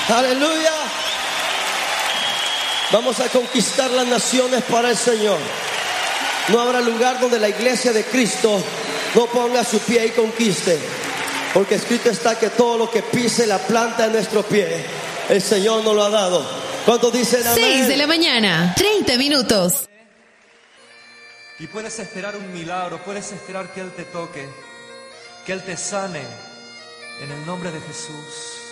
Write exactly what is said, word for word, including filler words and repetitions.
Aleluya. Vamos a conquistar las naciones para el Señor. No habrá lugar donde la iglesia de Cristo no ponga su pie y conquiste, porque escrito está que todo lo que pise la planta de nuestro pie, el Señor nos lo ha dado. ¿Cuántos dicen amén? seis de la mañana, treinta minutos. Y puedes esperar un milagro, puedes esperar que Él te toque, que Él te sane, en el nombre de Jesús.